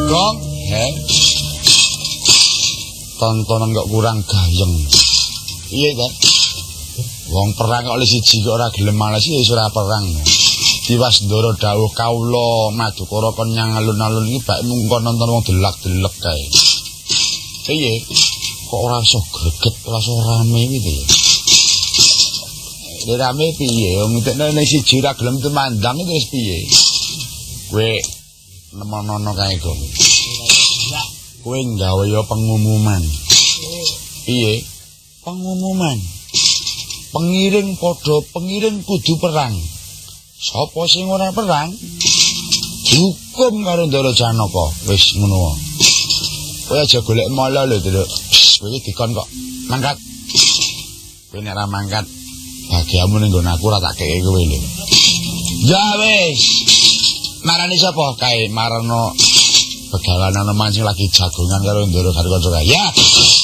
Gong, tontonan kok kurang gayeng. Iya ta? Wong perang kok oleh siji kok ora gelem males ya wis ora perang. Diwas ndoro dawuh kawula Madukara kon nyang alun-alun iki bak mung nonton wong delak-delek kae. Piye? Kok ora iso greget, ora iso rame gitu ya. Rame piye? Wong nek siji ora gelem temandang terus piye? Kowe nemono kae, Gong. Kowe nggawe ya pengumuman. Piye? Pengumuman. Pengiring kudu perang. Sapa sing ora perang? Dihukum karo Ndara Janaka. Wis ngono wae. Kowe aja golek mala lho, Nduk. Kowe dikon kok mangkat. Kowe nek ora mangkat, bagiamu ning nggon aku ora tak keke kowe lho. Ya wis. Marani sapa kae? Marano Begawan ana mancing lagi jagongan karo Ndara karo kanca. Ya.